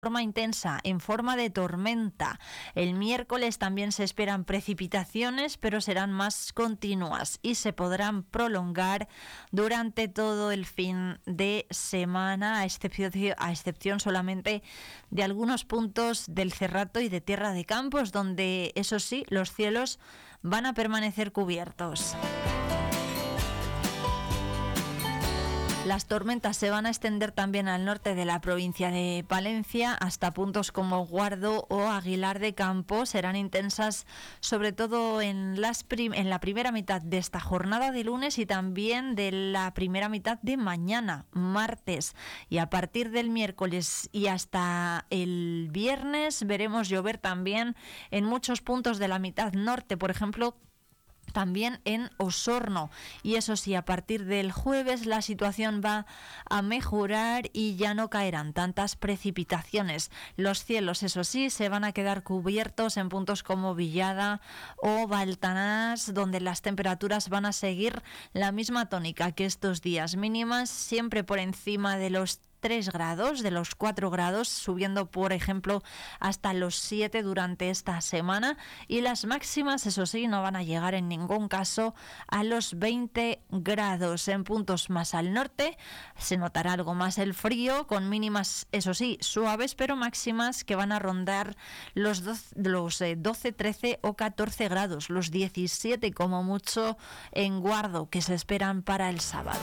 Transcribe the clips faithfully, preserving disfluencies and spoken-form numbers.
forma intensa, en forma de tormenta. El miércoles también se esperan precipitaciones, pero serán más continuas y se podrán prolongar durante todo el fin de semana, a excepción, a excepción solamente de algunos puntos del Cerrato y de Tierra de Campos, donde, eso sí, los cielos van a permanecer cubiertos. Las tormentas se van a extender también al norte de la provincia de Palencia, hasta puntos como Guardo o Aguilar de Campo. Serán intensas sobre todo en, las prim- en la primera mitad de esta jornada de lunes y también de la primera mitad de mañana, martes. Y a partir del miércoles y hasta el viernes veremos llover también en muchos puntos de la mitad norte, por ejemplo, también en Osorno. Y eso sí, a partir del jueves la situación va a mejorar y ya no caerán tantas precipitaciones. Los cielos, eso sí, se van a quedar cubiertos en puntos como Villada o Baltanás, donde las temperaturas van a seguir la misma tónica que estos días, mínimas siempre por encima de los tres grados, de los cuatro grados, subiendo por ejemplo hasta los siete durante esta semana, y las máximas, eso sí, no van a llegar en ningún caso a los veinte grados. En puntos más al norte se notará algo más el frío, con mínimas, eso sí, suaves, pero máximas que van a rondar los doce, los doce, trece o catorce grados, los diecisiete como mucho en Guardo, que se esperan para el sábado.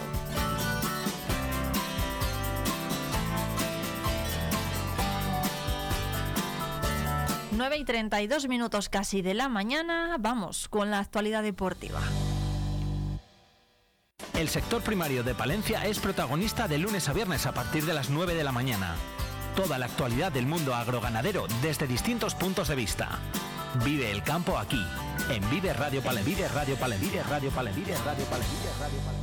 nueve y treinta y dos minutos casi de la mañana, vamos con la actualidad deportiva. El sector primario de Palencia es protagonista de lunes a viernes a partir de las nueve de la mañana. Toda la actualidad del mundo agroganadero desde distintos puntos de vista. Vive el campo aquí, en Vive Radio Palencia. Vive Radio Palencia. Vive Radio Palencia. Vive Radio Palencia. Vive Radio Palencia.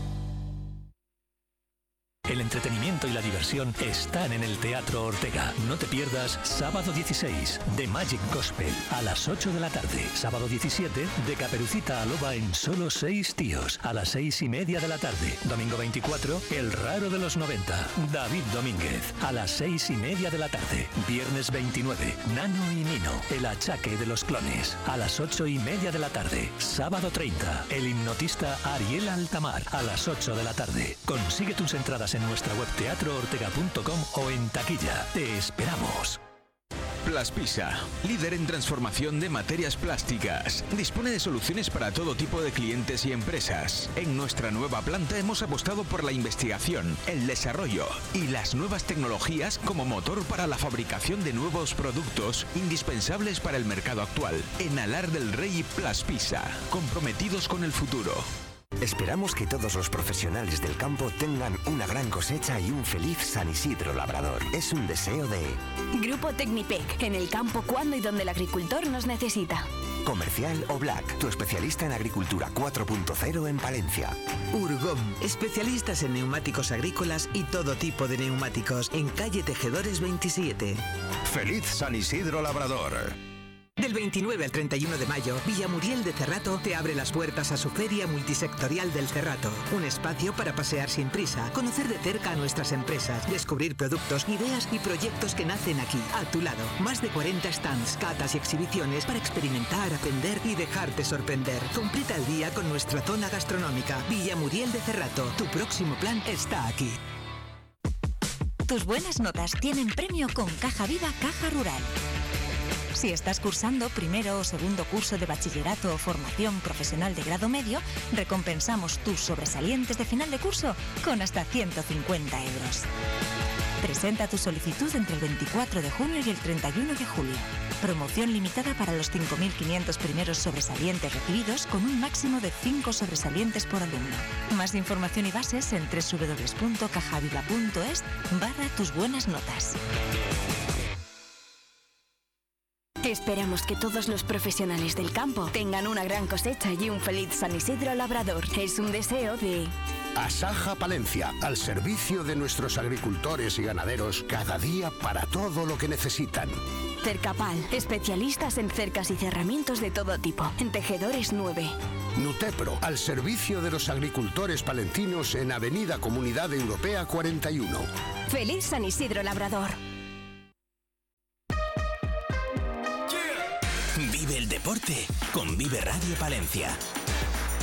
El entretenimiento y la diversión están en el Teatro Ortega. No te pierdas sábado dieciséis, The Magic Gospel, a las ocho de la tarde. Sábado diecisiete, de Caperucita a Loba en Solo seis tíos, a las seis y media de la tarde. Domingo veinticuatro, El raro de los noventa, David Domínguez, a las seis y media de la tarde. Viernes veintinueve, Nano y Nino, El achaque de los clones, a las ocho y media de la tarde. Sábado treinta, El hipnotista Ariel Altamar, a las ocho de la tarde. Consigue tus entradas en nuestra web teatro ortega punto com o en taquilla. Te esperamos. Plaspisa, líder en transformación de materias plásticas. Dispone de soluciones para todo tipo de clientes y empresas. En nuestra nueva planta hemos apostado por la investigación, el desarrollo y las nuevas tecnologías como motor para la fabricación de nuevos productos indispensables para el mercado actual. En Alar del Rey y Plaspisa, comprometidos con el futuro. Esperamos que todos los profesionales del campo tengan una gran cosecha y un feliz San Isidro Labrador. Es un deseo de... Grupo Tecnipec, en el campo cuando y donde el agricultor nos necesita. Comercial Oblak, tu especialista en agricultura cuatro punto cero en Palencia. Urgom, especialistas en neumáticos agrícolas y todo tipo de neumáticos, en calle Tejedores veintisiete. ¡Feliz San Isidro Labrador! Del veintinueve al treinta y uno de mayo, Villamuriel de Cerrato te abre las puertas a su Feria Multisectorial del Cerrato. Un espacio para pasear sin prisa, conocer de cerca a nuestras empresas, descubrir productos, ideas y proyectos que nacen aquí, a tu lado. Más de cuarenta stands, catas y exhibiciones para experimentar, aprender y dejarte sorprender. Completa el día con nuestra zona gastronómica. Villamuriel de Cerrato, tu próximo plan está aquí. Tus buenas notas tienen premio con Caja Viva Caja Rural. Si estás cursando primero o segundo curso de bachillerato o formación profesional de grado medio, recompensamos tus sobresalientes de final de curso con hasta ciento cincuenta euros. Presenta tu solicitud entre el veinticuatro de junio y el treinta y uno de julio. Promoción limitada para los cinco mil quinientos primeros sobresalientes recibidos, con un máximo de cinco sobresalientes por alumno. Más información y bases en doble u doble u doble u punto cajaviva punto es barra tus buenas notas. Esperamos que todos los profesionales del campo tengan una gran cosecha y un feliz San Isidro Labrador. Es un deseo de... Asaja Palencia, al servicio de nuestros agricultores y ganaderos, cada día para todo lo que necesitan. Cercapal, especialistas en cercas y cerramientos de todo tipo, en Tejedores nueve. Nutepro, al servicio de los agricultores palentinos en Avenida Comunidad Europea cuarenta y uno. Feliz San Isidro Labrador. Vive el deporte con Vive Radio Palencia.